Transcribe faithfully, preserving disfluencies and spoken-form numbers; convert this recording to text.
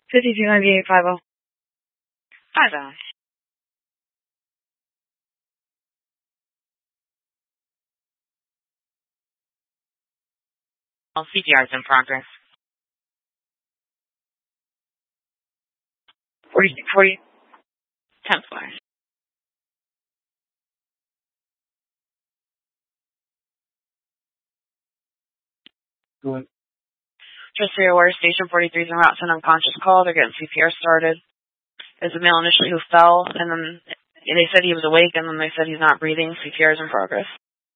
fifty-two ninety-eight fifty. Hi there. Well, C P R is in progress. forty, forty. tenth floor. Go ahead. Just so you're aware, Station forty-three is en route to an unconscious call. They're getting C P R started. There's a male initially who fell, and then they said he was awake, and then they said he's not breathing. C P R is in progress.